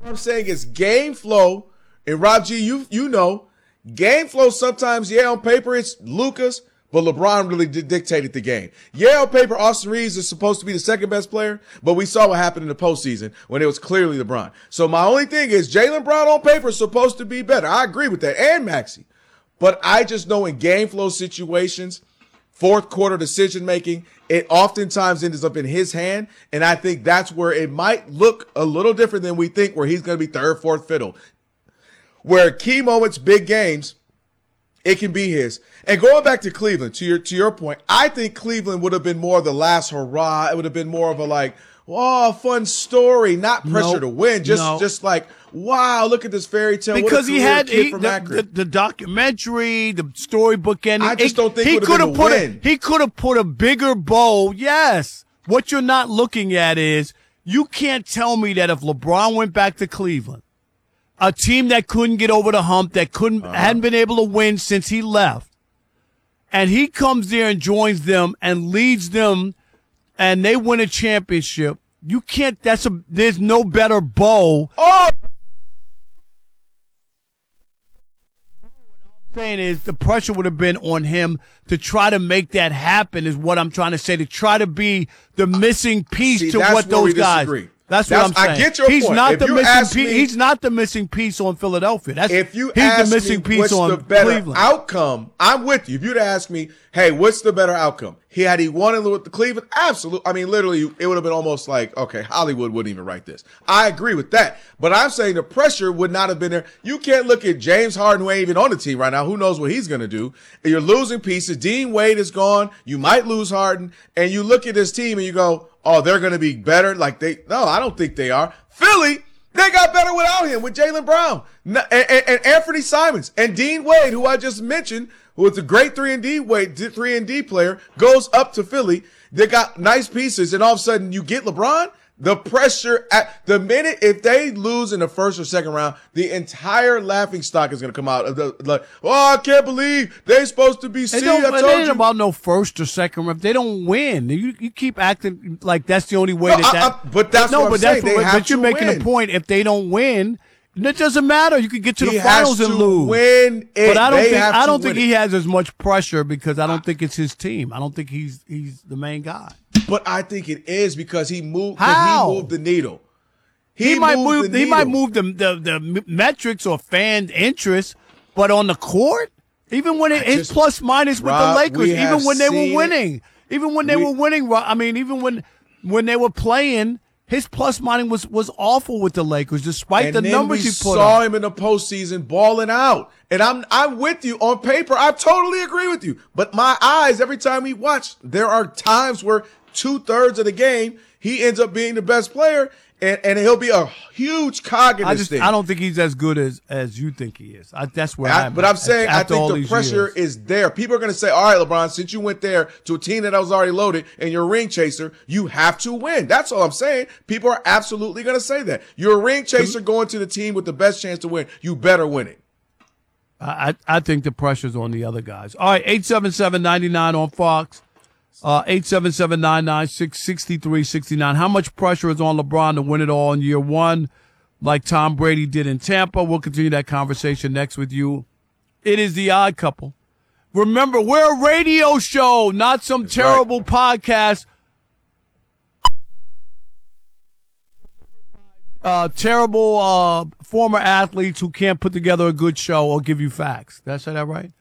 What I'm saying is game flow, and Rob G, you know, game flow sometimes, on paper it's Lucas, but LeBron really dictated the game. On paper, Austin Reeves is supposed to be the second best player, but we saw what happened in the postseason when it was clearly LeBron. So my only thing is Jaylen Brown on paper is supposed to be better. I agree with that, and Maxey. But I just know in game flow situations, fourth quarter decision making, it oftentimes ends up in his hand. And I think that's where it might look a little different than we think, where he's going to be third, fourth fiddle. Where key moments, big games, it can be his. And going back to Cleveland, to your point, I think Cleveland would have been more of the last hurrah. It would have been more of a fun story, not pressure to win. Just like, wow, look at this fairy tale. Because he had the documentary, the storybook ending. I just don't think he could have win. He could have put a bigger bow. Yes. What you're not looking at is you can't tell me that if LeBron went back to Cleveland, a team that couldn't get over the hump, that hadn't been able to win since he left, and he comes there and joins them and leads them, and they win a championship. You can't. There's no better bow. Oh, what I'm saying is the pressure would have been on him to try to make that happen. Is what I'm trying to say. To try to be the missing piece to what those guys. Disagree. That's what I'm saying. I get your point. He's not the missing piece on Philadelphia. He's the missing piece on the better Cleveland. Outcome, I'm with you. If you'd ask me, hey, what's the better outcome? Had he won with the Cleveland? Absolutely. I mean, literally, it would have been almost like, okay, Hollywood wouldn't even write this. I agree with that. But I'm saying the pressure would not have been there. You can't look at James Harden, who ain't even on the team right now. Who knows what he's going to do? You're losing pieces. Dean Wade is gone. You might lose Harden. And you look at this team and you go, oh, they're going to be better. No, I don't think they are. Philly, they got better without him, with Jaylen Brown and Anthony Simons and Dean Wade, who I just mentioned, who was a great 3-and-D player, goes up to Philly. They got nice pieces, and all of a sudden you get LeBron. The pressure at the minute, if they lose in the first or second round, the entire laughing stock is going to come out. I can't believe they're supposed to be seed. It ain't about no first or second round. If they don't win, you keep acting like that's the only way But you're making a point. If they don't win, it doesn't matter. You can get to the finals and lose. Win it. But I don't think he has as much pressure because I don't think it's his team. I don't think he's the main guy. But I think it is because he moved. He moved the needle. He might move the metrics or fan interest, but on the court, even when his plus minus with the Lakers, even when they were winning, even when they were playing, his plus minus was awful with the Lakers, despite the numbers he put up. We saw him in the postseason balling out. And I'm with you on paper. I totally agree with you. But my eyes, every time we watch, there are times where 2/3 of the game, he ends up being the best player, and he'll be a huge cog in this thing. I don't think he's as good as you think he is. That's where I'm. But I'm saying I think the pressure is there. People are going to say, all right, LeBron, since you went there to a team that was already loaded and you're a ring chaser, you have to win. That's all I'm saying. People are absolutely going to say that. You're a ring chaser going to the team with the best chance to win. You better win it. I think the pressure's on the other guys. All right, 877-99 on Fox. 877-996-6369. How much pressure is on LeBron to win it all in year one, like Tom Brady did in Tampa? We'll continue that conversation next with you. It is The Odd Couple. Remember, we're a radio show, not some terrible podcast. Terrible former athletes who can't put together a good show or give you facts. Did I say that right?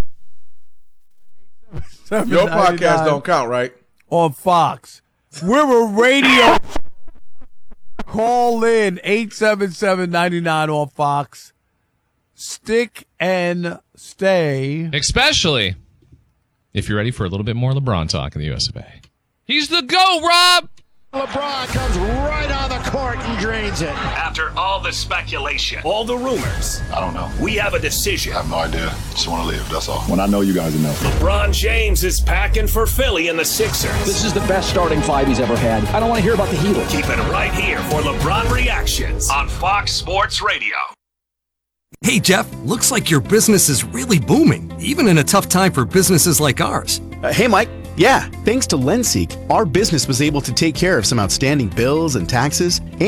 Your podcast don't count, right? On Fox. We're a radio. Call in 877-99 on Fox. Stick and stay. Especially if you're ready for a little bit more LeBron talk in the US of A. He's the GOAT, Rob! LeBron comes right on the court and drains it. After all the speculation, all the rumors, I don't know. we have a decision. I have no idea. Just want to live, that's all. When I know you guys know. LeBron James is packing for Philly and the Sixers. This is the best starting five he's ever had. I don't want to hear about the Heat. Keep it right here for LeBron Reactions on Fox Sports Radio. Hey, Jeff, looks like your business is really booming, even in a tough time for businesses like ours. Hey, Mike. Yeah, thanks to LendSeek, our business was able to take care of some outstanding bills and taxes